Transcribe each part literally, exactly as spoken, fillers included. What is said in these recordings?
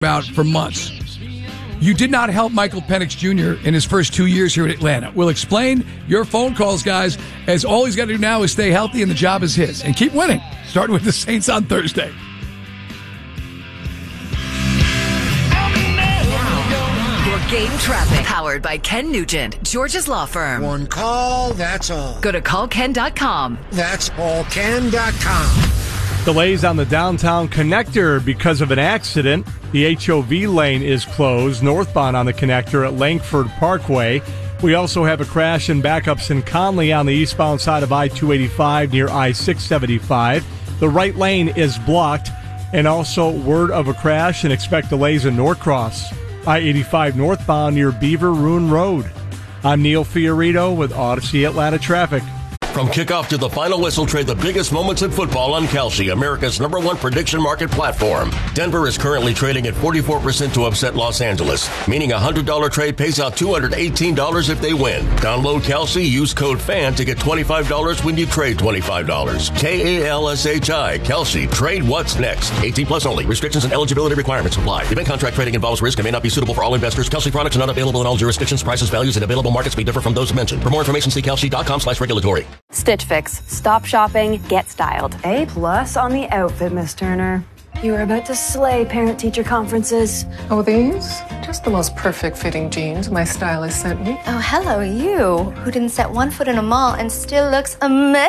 about for months. You did not help Michael Penix Junior in his first two years here at Atlanta. We'll explain your phone calls, guys, as all he's got to do now is stay healthy and the job is his. And keep winning, starting with the Saints on Thursday. Game traffic powered by Ken Nugent, George's law firm. One call, that's all. Go to call ken dot com. That's all ken dot com. Delays on the downtown connector because of an accident. The H O V lane is closed northbound on the connector at Langford Parkway. We also have a crash and backups in Conley on the eastbound side of I two eighty-five near I six seventy-five. The right lane is blocked. And also word of a crash and expect delays in Norcross. I eighty-five northbound near Beaver Ruin Road. I'm Neil Fiorito with Odyssey Atlanta Traffic. From kickoff to the final whistle, trade the biggest moments in football on Kalshi, America's number one prediction market platform. Denver is currently trading at forty-four percent to upset Los Angeles, meaning a one hundred dollars trade pays out two hundred eighteen dollars if they win. Download Kalshi, use code FAN to get twenty-five dollars when you trade twenty-five dollars. K A L S H I, Kalshi. Trade what's next. eighteen plus only. Restrictions and eligibility requirements apply. Event contract trading involves risk and may not be suitable for all investors. Kalshi products are not available in all jurisdictions. Prices, values, and available markets may differ from those mentioned. For more information, see kalshi dot com slash regulatory. Stitch Fix. Stop shopping, get styled. A plus on the outfit, Miss Turner. You are about to slay parent-teacher conferences. Oh, these? Just the most perfect fitting jeans my stylist sent me. Oh, hello, you, who didn't set one foot in a mall and still looks amazing.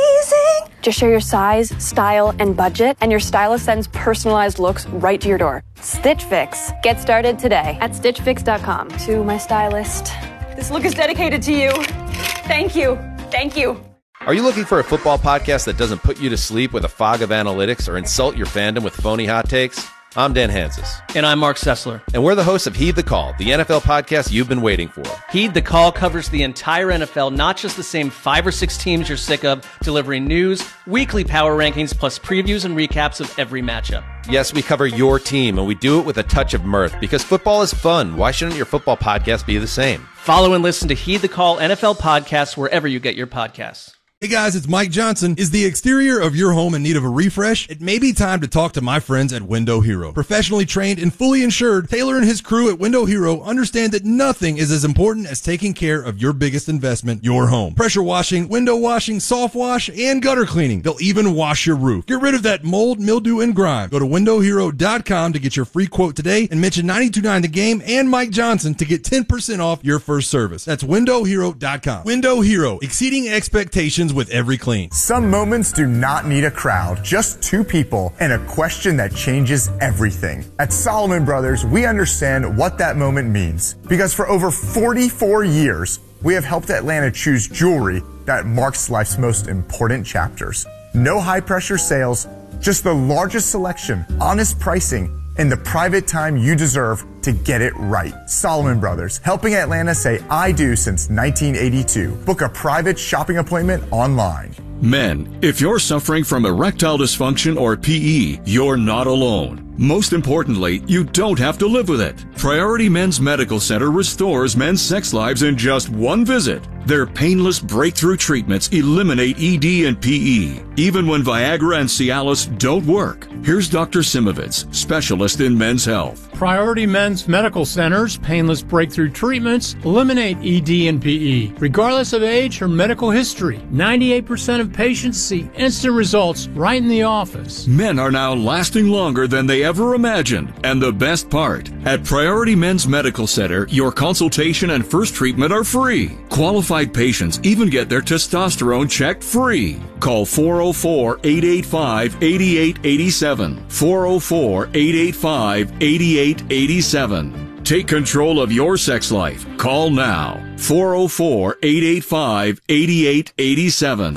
Just share your size, style, and budget, and your stylist sends personalized looks right to your door. Stitch Fix. Get started today at stitch fix dot com. To my stylist, this look is dedicated to you. Thank you. Thank you. Are you looking for a football podcast that doesn't put you to sleep with a fog of analytics or insult your fandom with phony hot takes? I'm Dan Hansis. And I'm Mark Sessler. And we're the hosts of Heed the Call, the N F L podcast you've been waiting for. Heed the Call covers the entire N F L, not just the same five or six teams you're sick of, delivering news, weekly power rankings, plus previews and recaps of every matchup. Yes, we cover your team, and we do it with a touch of mirth, because football is fun. Why shouldn't your football podcast be the same? Follow and listen to Heed the Call N F L podcast wherever you get your podcasts. Hey guys, it's Mike Johnson. Is the exterior of your home in need of a refresh? It may be time to talk to my friends at Window Hero. Professionally trained and fully insured, Taylor and his crew at Window Hero understand that nothing is as important as taking care of your biggest investment, your home. Pressure washing, window washing, soft wash, and gutter cleaning. They'll even wash your roof. Get rid of that mold, mildew, and grime. Go to window hero dot com to get your free quote today and mention ninety-two point nine The Game and Mike Johnson to get ten percent off your first service. That's window hero dot com. Window Hero, exceeding expectations with every clean. Some moments do not need a crowd, just two people and a question that changes everything. At Solomon Brothers, we understand what that moment means, because for over forty-four years, we have helped Atlanta choose jewelry that marks life's most important chapters. No high-pressure sales, just the largest selection, honest pricing, and the private time you deserve to get it right. Solomon Brothers, helping Atlanta say I do since nineteen eighty-two. Book a private shopping appointment online. Men, if you're suffering from erectile dysfunction or P E, you're not alone. Most importantly, you don't have to live with it. Priority Men's Medical Center restores men's sex lives in just one visit. Their painless breakthrough treatments eliminate E D and P E, even when Viagra and Cialis don't work. Here's Doctor Simovitz, specialist in men's health. Priority Men's Medical Center's painless breakthrough treatments eliminate E D and P E, regardless of age or medical history. ninety-eight percent of patients see instant results right in the office. Men are now lasting longer than they ever imagined. And the best part, at Priority Men's Medical Center, your consultation and first treatment are free. Qualified patients even get their testosterone checked free. Call four oh four, eight eight five, eight eight eight seven. four oh four, eight eight five, eight eight eight seven. Take control of your sex life. Call now. four oh four, eight eight five, eight eight eight seven.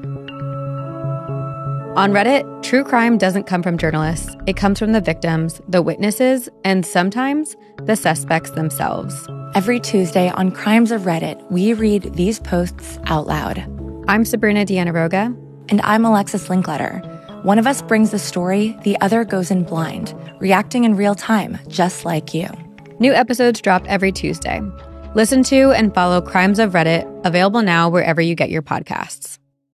On Reddit, true crime doesn't come from journalists. It comes from the victims, the witnesses, and sometimes the suspects themselves. Every Tuesday on Crimes of Reddit, we read these posts out loud. I'm Sabrina Dianaroga. And I'm Alexis Linkletter. One of us brings the story, the other goes in blind, reacting in real time, just like you. New episodes drop every Tuesday. Listen to and follow Crimes of Reddit, available now wherever you get your podcasts.